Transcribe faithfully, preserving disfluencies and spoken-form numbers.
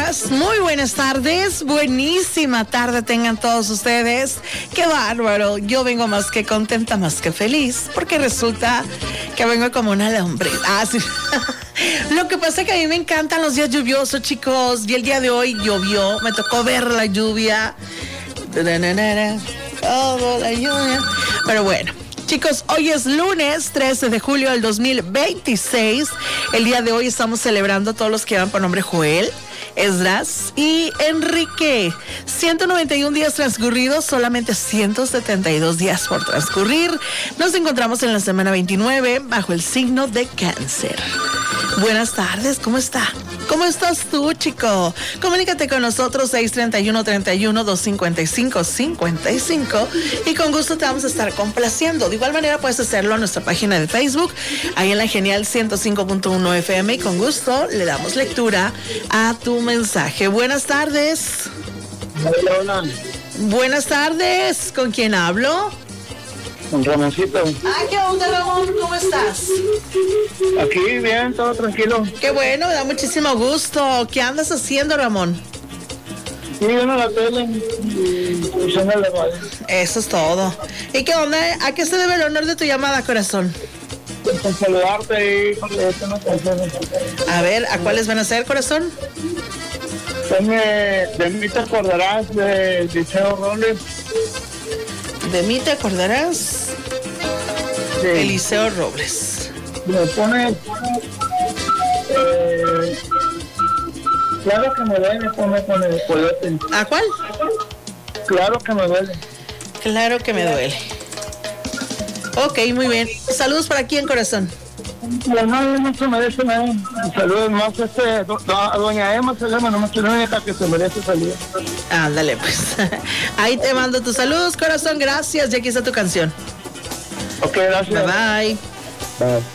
días, muy buenas tardes, buenísima tarde tengan todos ustedes. ¡Qué bárbaro! Yo vengo más que contenta, más que feliz, porque resulta que vengo como una lumbre. Ah, sí. Lo que pasa es que a mí me encantan los días lluviosos, chicos, y el día de hoy llovió, me tocó ver la lluvia. Todo la lluvia. Pero bueno. Chicos, hoy es lunes trece de julio del dos mil veintiséis. El día de hoy estamos celebrando a todos los que van por nombre Joel, Esdras y Enrique. ciento noventa y uno días transcurridos, solamente ciento setenta y dos días por transcurrir. Nos encontramos en la semana veintinueve bajo el signo de Cáncer. Buenas tardes, ¿cómo está? ¿Cómo estás tú, chico? Comunícate con nosotros seis treinta y uno, treinta y uno, doscientos cincuenta y cinco, cincuenta y cinco y con gusto te vamos a estar complaciendo. De igual manera puedes hacerlo a nuestra página de Facebook, ahí en la Genial ciento cinco punto uno F M, y con gusto le damos lectura a tu mensaje. Buenas tardes. Hola, hola. Buenas tardes, ¿con quién hablo? Con Ramoncito. Ah, ¿qué onda, Ramón? ¿Cómo estás? Aquí bien, todo tranquilo. Qué bueno, me da muchísimo gusto. ¿Qué andas haciendo, Ramón? Sí, viendo la tele y escuchando la radio. Eso es todo. ¿Y qué onda? ¿A qué se debe el honor de tu llamada, corazón? Con saludarte y porque esta no canciones. A ver, ¿a cuáles van a ser, corazón? De, de mí te acordarás de Liceo Robles. De mí te acordarás. Sí. Eliseo Robles. Me pone. Eh, claro que me duele, pone con el coyote. ¿A cuál? Claro que me duele. Claro que me duele. Ok, muy bien. Saludos para quién, corazón. No, no, no se merece nada. Saludos más este, do, do, a doña Emma se llama, no me quiero única que se merece salir. Ándale, pues. Ahí te mando tus saludos, corazón. Gracias. Y aquí está tu canción. Ok, gracias. Bye bye. Bye.